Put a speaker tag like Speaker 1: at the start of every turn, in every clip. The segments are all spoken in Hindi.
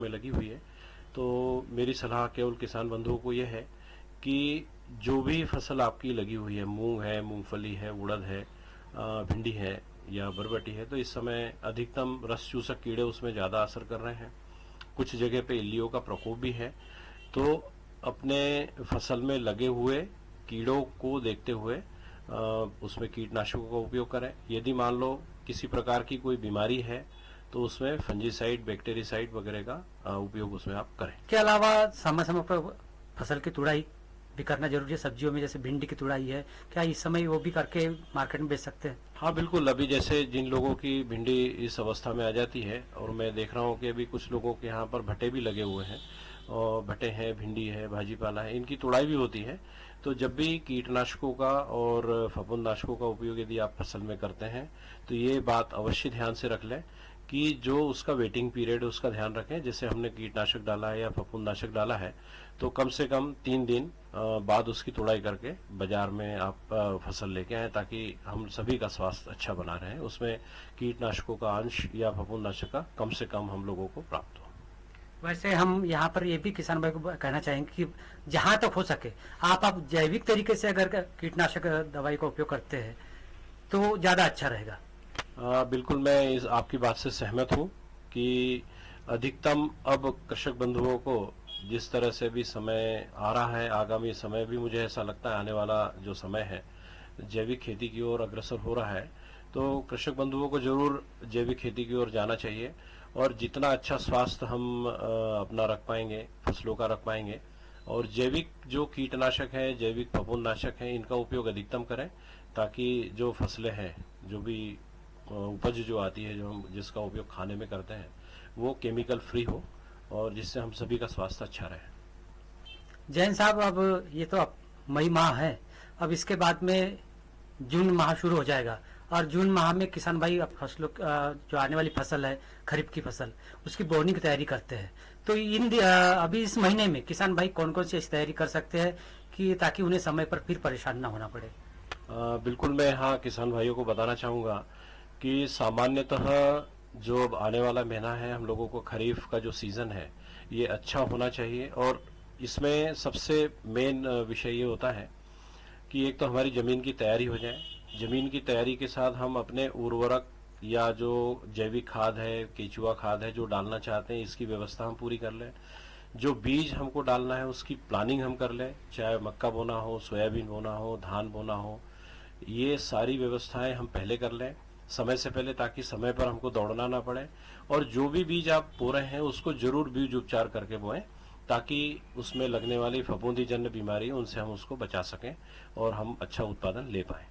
Speaker 1: में लगी हुई है। तो मेरी सलाह केवल किसान बंधुओं को यह है कि जो भी फसल आपकी लगी हुई है, मूंग है, मूंगफली है, उड़द है, भिंडी है या बरबटी है, तो इस समय अधिकतम रस चूसक कीड़े उसमें ज़्यादा असर कर रहे हैं। कुछ जगह पे इल्लियों का प्रकोप भी है। तो अपने फसल में लगे हुए कीड़ों को देखते हुए उसमें कीटनाशकों का उपयोग करें। यदि मान लो किसी प्रकार की कोई बीमारी है तो उसमें फंजीसाइड, बैक्टीरियासाइड वगैरह का उपयोग उसमें आप करें।
Speaker 2: के अलावा समय समय पर फसल की तुड़ाई भी करना जरूरी है। सब्जियों में जैसे भिंडी की तुड़ाई है, क्या इस समय वो भी करके मार्केट में बेच सकते हैं?
Speaker 1: हाँ बिल्कुल। अभी जैसे जिन लोगों की भिंडी इस अवस्था में आ जाती है, और मैं देख रहा हूँ कि अभी कुछ लोगों के यहाँ पर भट्टे भी लगे हुए हैं, और भट्टे हैं, भिंडी है, भाजीपाला है, इनकी तुड़ाई भी होती है। तो जब भी कीटनाशकों का और फफूंदनाशकों का उपयोग यदि आप फसल में करते हैं तो ये बात अवश्य ध्यान से रख लें कि जो उसका वेटिंग पीरियड है उसका ध्यान रखें। जैसे हमने कीटनाशक डाला है या फफूंदनाशक डाला है तो कम से कम 3 दिन बाद उसकी तुड़ाई करके बाजार में आप फसल लेके आए, ताकि हम सभी का स्वास्थ्य अच्छा बना रहे। उसमें कीटनाशकों का अंश या फफूंदनाशक का कम से कम हम लोगों को प्राप्त हो।
Speaker 2: वैसे हम यहाँ पर ये भी किसान भाई को कहना चाहेंगे कि जहां तक हो सके आप जैविक तरीके से अगर कीटनाशक दवाई का उपयोग करते हैं तो ज्यादा अच्छा रहेगा।
Speaker 1: बिल्कुल, मैं इस आपकी बात से सहमत हूँ कि अधिकतम अब कृषक बंधुओं को जिस तरह से भी समय आ रहा है, आगामी समय भी मुझे ऐसा लगता है आने वाला जो समय है जैविक खेती की ओर अग्रसर हो रहा है। तो कृषक बंधुओं को जरूर जैविक खेती की ओर जाना चाहिए, और जितना अच्छा स्वास्थ्य हम अपना रख पाएंगे, फसलों का रख पाएंगे, और जैविक जो कीटनाशक है, जैविक फफूंदनाशक है, इनका उपयोग अधिकतम करें, ताकि जो फसलें हैं, जो भी उपज जो आती है, जो हम जिसका उपयोग खाने में करते हैं, वो केमिकल फ्री हो, और जिससे हम सभी का स्वास्थ्य अच्छा रहे।
Speaker 2: जैन साहब, अब ये तो अब मई माह है, अब इसके बाद में जून माह शुरू हो जाएगा और जून माह में किसान भाई अब फसलों जो आने वाली फसल है खरीफ की फसल, उसकी बोनी की तैयारी करते हैं। तो अभी इस महीने में किसान भाई कौन कौन सी ऐसी तैयारी कर सकते हैं कि ताकि उन्हें समय पर फिर परेशान ना होना पड़े?
Speaker 1: बिल्कुल, मैं यहाँ किसान भाइयों को बताना चाहूँगा कि सामान्यतः जो अब आने वाला महीना है, हम लोगों को खरीफ का जो सीज़न है ये अच्छा होना चाहिए। और इसमें सबसे मेन विषय ये होता है कि एक तो हमारी ज़मीन की तैयारी हो जाए। ज़मीन की तैयारी के साथ हम अपने उर्वरक या जो जैविक खाद है, केचुआ खाद है, जो डालना चाहते हैं, इसकी व्यवस्था हम पूरी कर लें। जो बीज हमको डालना है उसकी प्लानिंग हम कर लें, चाहे मक्का बोना हो, सोयाबीन बोना हो, धान बोना हो, ये सारी व्यवस्थाएं हम पहले कर लें समय से पहले, ताकि समय पर हमको दौड़ना ना पड़े। और जो भी बीज आप बो रहे हैं उसको जरूर बीज उपचार करके बोएं, ताकि उसमें लगने वाली फफूंदी जन्य बीमारी उनसे हम उसको बचा सकें और हम अच्छा उत्पादन ले पाएं।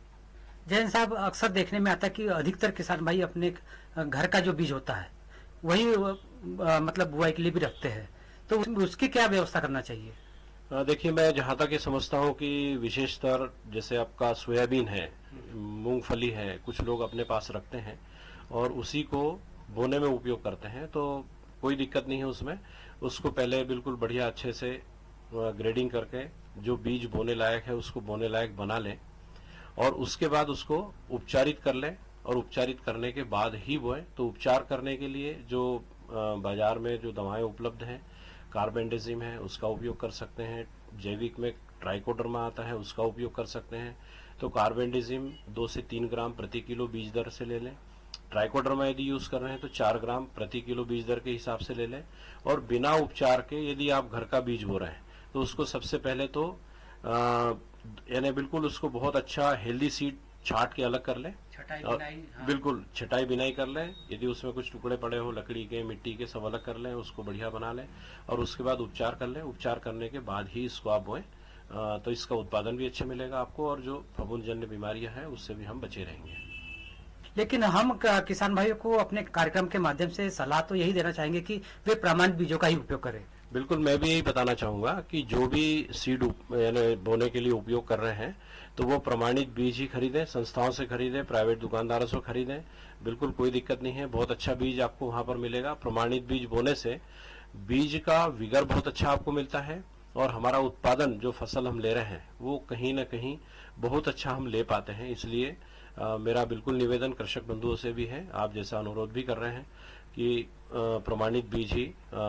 Speaker 2: जैन साहब, अक्सर देखने में आता है कि अधिकतर किसान भाई अपने घर का जो बीज होता है वही मतलब बुआई के लिए भी रखते हैं, तो उसकी क्या व्यवस्था करना चाहिए?
Speaker 1: देखिए, मैं जहाँ तक ये समझता हूँ कि विशेषतर जैसे आपका सोयाबीन है, मूंगफली है, कुछ लोग अपने पास रखते हैं और उसी को बोने में उपयोग करते हैं, तो कोई दिक्कत नहीं है उसमें। उसको पहले बिल्कुल बढ़िया अच्छे से ग्रेडिंग करके जो बीज बोने लायक है उसको बोने लायक बना लें, और उसके बाद उसको उपचारित कर लें, और उपचारित करने के बाद ही बोएं। तो उपचार करने के लिए जो बाजार में जो दवाएं उपलब्ध हैं, कार्बेंडेजिम है उसका उपयोग कर सकते हैं, जैविक में ट्राइकोडर्मा आता है उसका उपयोग कर सकते हैं। तो कार्बेंडेजिम 2 से 3 ग्राम प्रति किलो बीज दर से ले लें। ट्राइकोडर्मा यदि यूज कर रहे हैं तो 4 ग्राम प्रति किलो बीज दर के हिसाब से ले लें। और बिना उपचार के यदि आप घर का बीज बो रहे हैं तो उसको सबसे पहले तो यानी बिल्कुल उसको बहुत अच्छा हेल्दी सीड छाट के अलग कर लें,
Speaker 2: छटाई
Speaker 1: और
Speaker 2: बिनाई, हाँ।
Speaker 1: बिल्कुल छटाई बिनाई कर लें। यदि उसमें कुछ टुकड़े पड़े हो लकड़ी के, मिट्टी के, सब अलग कर लें, उसको बढ़िया बना लें, और उसके बाद उपचार कर लें। उपचार करने के बाद ही इसको आप बोएं, तो इसका उत्पादन भी अच्छा मिलेगा आपको, और जो फफूंदजन्य बीमारियां हैं उससे भी हम बचे रहेंगे।
Speaker 2: लेकिन हम किसान भाइयों को अपने कार्यक्रम के माध्यम से सलाह तो यही देना चाहेंगे कि वे प्रमाणित बीजों का ही उपयोग करें।
Speaker 1: बिल्कुल, मैं भी यही बताना चाहूंगा कि जो भी सीड यानी बोने के लिए उपयोग कर रहे हैं तो वो प्रमाणित बीज ही खरीदें, संस्थाओं से खरीदें, प्राइवेट दुकानदारों से खरीदें। बिल्कुल कोई दिक्कत नहीं है, बहुत अच्छा बीज आपको वहां पर मिलेगा। प्रमाणित बीज बोने से बीज का विगर बहुत अच्छा आपको मिलता है, और हमारा उत्पादन जो फसल हम ले रहे हैं वो कहीं ना कहीं बहुत अच्छा हम ले पाते हैं। इसलिए मेरा बिल्कुल निवेदन कृषक बंधुओं से भी है, आप जैसा अनुरोध भी कर रहे हैं, कि प्रमाणित बीज ही